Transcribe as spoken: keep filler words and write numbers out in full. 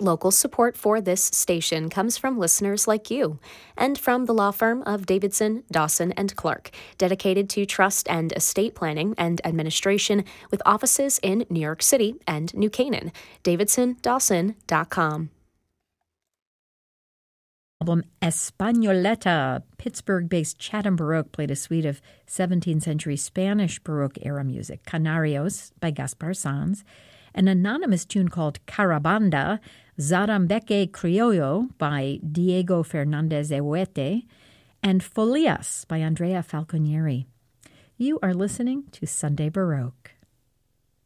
Local support for this station comes from listeners like you and from the law firm of Davidson, Dawson, and Clark, dedicated to trust and estate planning and administration with offices in New York City and New Canaan. davidson dawson dot com. Album Españoleta, Pittsburgh-based Chatham Baroque played a suite of seventeenth century Spanish Baroque-era music, Canarios by Gaspar Sanz, an anonymous tune called Carabanda, Zarambeque Criollo by Diego Fernandez de Huete, and Folias by Andrea Falconieri. You are listening to Sunday Baroque.